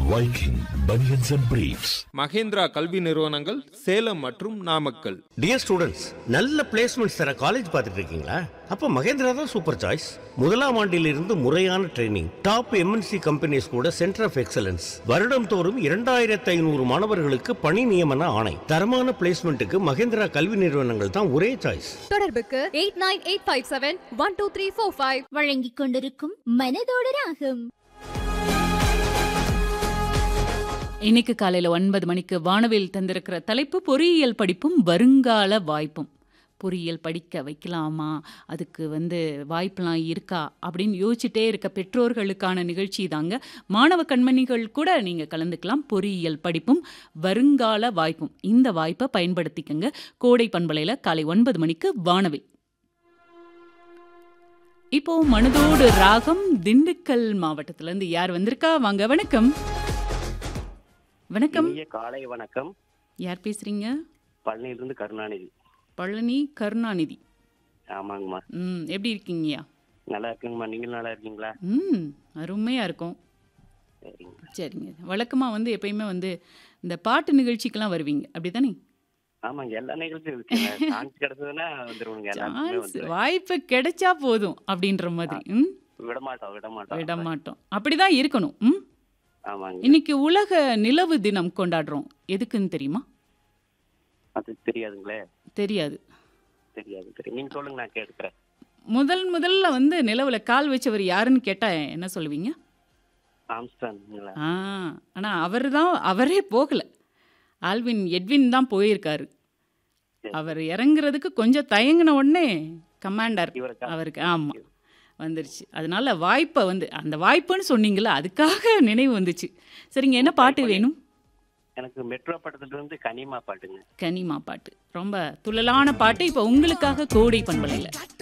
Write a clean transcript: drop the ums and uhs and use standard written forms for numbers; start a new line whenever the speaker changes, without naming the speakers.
Viking Bunions and Briefs.
Mahindra கல்வி நிறுவனங்கள் சேலம் மற்றும் நாமக்கல்.
டியர் ஸ்டூடெண்ட்ஸ், நல்ல பிளேஸ்மெண்ட்ஸ் தர காலேஜ் பார்த்துட்டு இருக்கீங்களா? அப்ப மகேந்திரா தான் சூப்பர் சாய்ஸ். முதலாம் ஆண்டிலிருந்து முறையான ட்ரைனிங், டாப் எம்என்சி கம்பெனிஸ் கூட சென்டர் ஆஃப் எக்ஸலன்ஸ், வருடம் தோறும் 2500 மாணவர்களுக்கு பணி நியமன ஆணை. தரமான பிளேஸ்மெண்ட்டுக்கு மகேந்திரா கல்வி நிறுவனங்கள் தான் ஒரே சாய்ஸ்.
தொடர்புக்கு 8985712345
வழங்கிக் கொண்டிருக்கும் மனதோடு ராகம்.
இன்னைக்கு காலையில் 9 மணிக்கு வானவில் தந்திருக்கிற தலைப்பு பொறியியல் படிப்பும் வருங்கால வாய்ப்பும். பொறியியல் படிக்க வைக்கலாமா, அதுக்கு வாய்ப்பெலாம் இருக்கா அப்படின்னு யோசிச்சுட்டே இருக்க பெற்றோர்களுக்கான நிகழ்ச்சி தாங்க. மாணவ கண்மணிகள் கூட நீங்கள் கலந்துக்கலாம். பொறியியல் படிப்பும் வருங்கால வாய்ப்பும், இந்த வாய்ப்பை பயன்படுத்திக்கங்க. கோடை பண்பலையில் காலை 9 மணிக்கு வானவில். இப்போ மனதோடு ராகம் திண்டுக்கல் மாவட்டத்திலேருந்து யார் வந்திருக்கா? வாங்க. வணக்கம். வணக்கம்.
காலை வணக்கம்.
யார் பேசுறீங்க?
பழனியிலிருந்து கருணாநிதி.
பழனி கருணாநிதி.
ஆமாங்கம்மா.
எப்படி இருக்கீங்கய்யா?
நல்லா இருக்குங்கம்மா. நீங்கள் நல்லா இருக்கீங்களா?
அருமையா இருக்கும். சரிங்க. வழக்கமா எப்பயுமே இந்த பாட்டு நிகழ்ச்சிக்கெல்லாம் வருவீங்க அப்படித்தானே?
ஆமாங்க, எல்லா நிகழ்ச்சியும் இருக்குங்க. சான்ஸ் கிடைச்சதுன்னா வந்துருவாங்க.
வாய்ப்பு கிடைச்சா போதும் அப்படின்ற மாதிரி. விடமாட்டோம். அப்படிதான் இருக்கணும்.
ஆமாங்க.
இன்னைக்கு உலக நிலவு தினம் கொண்டாடுறோம். எதுக்குன்னு தெரியுமா?
அது தெரியாதுங்களே.
தெரியாது.
நீங்க சொல்லுங்க, நான் கேட்கிறேன்.
முதல்ல நிலவுல கால் வச்சவர் யாருன்னு கேட்டா என்ன சொல்லுவீங்க?
ஆம்ஸ்ட்ராங்குங்களா?
ஆனா அவரே போகல. ஆல்வின் எட்வின் தான் போயிருக்காரு. அவர் இறங்குறதுக்கு கொஞ்சம் தயங்கின உடனே கமாண்டர் அவருக்கு வந்துருச்சு. அதனால வாய்ப்பை அந்த வாய்ப்புன்னு சொன்னீங்களா, அதுக்காக நினைவு வந்துச்சு. சரிங்க, என்ன பாட்டு வேணும்?
எனக்கு மெட்ரோ படத்துல கனிமா பாட்டுங்க.
கனிமா பாட்டு ரொம்ப துள்ளலான பாட்டு இப்போ உங்களுக்காக கோடை பண்பலையில்.